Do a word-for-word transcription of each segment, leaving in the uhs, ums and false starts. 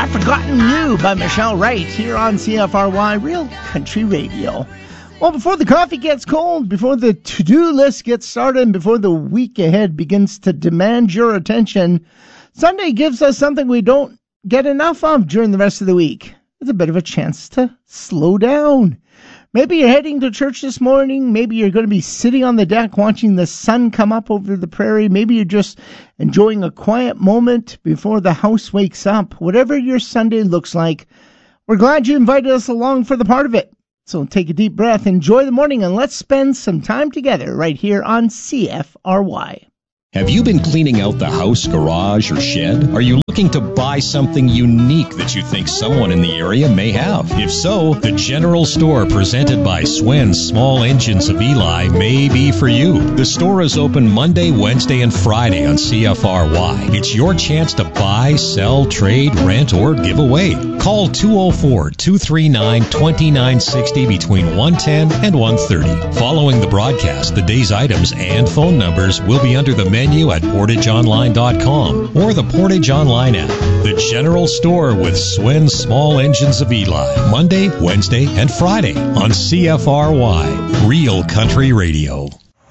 I've Forgotten You by Michelle Wright here on C F R Y Real Country Radio. Well, before the coffee gets cold, before the to-do list gets started, and before the week ahead begins to demand your attention, Sunday gives us something we don't get enough of during the rest of the week. It's a bit of a chance to slow down. Maybe you're heading to church this morning. Maybe you're going to be sitting on the deck watching the sun come up over the prairie. Maybe you're just enjoying a quiet moment before the house wakes up. Whatever your Sunday looks like, we're glad you invited us along for the part of it. So take a deep breath, enjoy the morning, and let's spend some time together right here on C F R Y. Have you been cleaning out the house, garage, or shed? Are you looking to buy something unique that you think someone in the area may have? If so, the General Store presented by Swen's Small Engines of Eli may be for you. The store is open Monday, Wednesday, and Friday on C F R Y. It's your chance to buy, sell, trade, rent, or give away. Call two oh four, two three nine, two nine six oh between one ten and one thirty. Following the broadcast, the day's items and phone numbers will be under the menu at portage online dot com or the Portage Online app. The General Store with Swen's Small Engines of Eli. Monday, Wednesday, and Friday on C F R Y. Real Country Radio.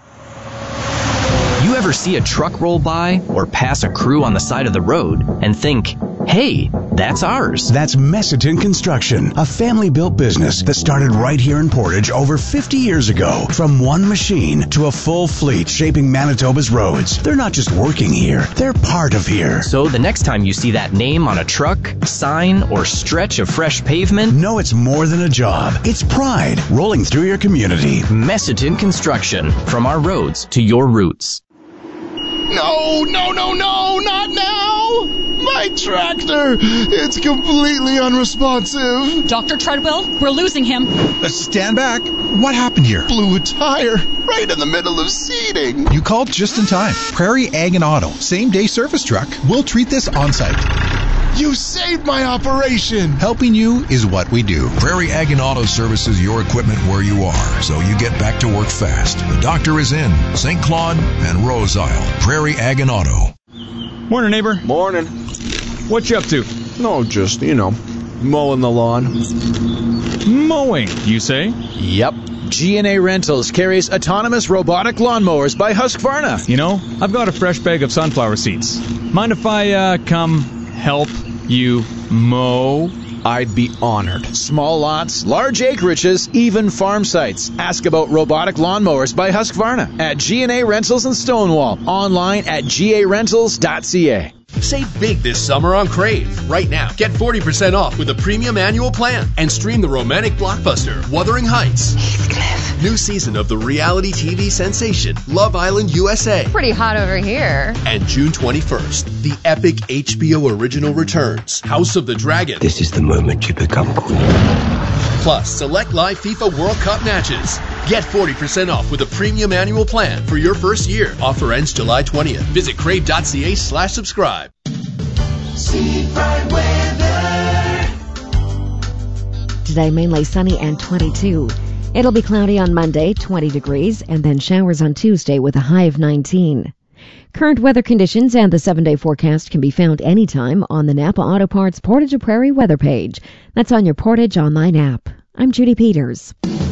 You ever see a truck roll by or pass a crew on the side of the road and think, hey, that's ours? That's Messiton Construction, a family-built business that started right here in Portage over fifty years ago. From one machine to a full fleet shaping Manitoba's roads. They're not just working here, they're part of here. So the next time you see that name on a truck, sign, or stretch of fresh pavement, know it's more than a job. It's pride rolling through your community. Messiton Construction, from our roads to your roots. No, no, no, no, not now! My tractor! It's completely unresponsive. Doctor Treadwell, we're losing him. Uh, stand back. What happened here? Blew a tire right in the middle of seeding. You called just in time. Prairie Ag and Auto, same-day service truck. We'll treat this on-site. You saved my operation! Helping you is what we do. Prairie Ag and Auto services your equipment where you are, so you get back to work fast. The doctor is in Saint Claude and Rose Isle. Prairie Ag and Auto. Morning, neighbor. Morning. What you up to? No, just, you know, mowing the lawn. Mowing, you say? Yep. G and A Rentals carries autonomous robotic lawnmowers by Husqvarna. You know, I've got a fresh bag of sunflower seeds. Mind if I, uh, come help you mow? I'd be honored. Small lots, large acreages, even farm sites. Ask about robotic lawnmowers by Husqvarna at G and A Rentals in Stonewall. Online at g a rentals dot c a. Save big this summer on Crave. Right now, get forty percent off with a premium annual plan and stream the romantic blockbuster Wuthering Heights. Heathcliff. New season of the reality T V sensation Love Island U S A. Pretty hot over here. And June twenty-first, the epic H B O original returns, House of the Dragon. This is the moment you become queen. Plus, select live FIFA World Cup matches. Get forty percent off with a premium annual plan for your first year. Offer ends July twentieth. Visit crave dot c a slash subscribe. Seafront weather. Today, mainly sunny and twenty-two. It'll be cloudy on Monday, twenty degrees, and then showers on Tuesday with a high of nineteen. Current weather conditions and the seven-day forecast can be found anytime on the Napa Auto Parts Portage Prairie weather page. That's on your Portage Online app. I'm Judy Peters.